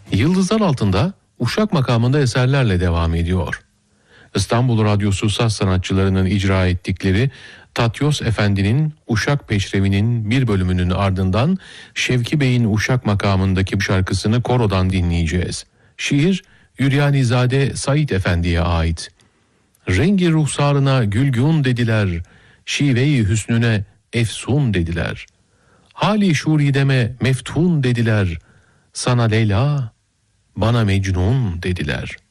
Yıldızlar Altında Uşak makamında eserlerle devam ediyor. İstanbul Radyosu saz sanatçılarının icra ettikleri Tatyos Efendi'nin Uşak Peşrevi'nin bir bölümünün ardından Şevki Bey'in Uşak makamındaki şarkısını korodan dinleyeceğiz. Şiir Üryanizade Said Efendi'ye ait. Rengi ruhsarına gülgün dediler, şive-i hüsnüne efsun dediler. Hali şurideme meftun dediler, sana Leyla, bana Mecnun dediler.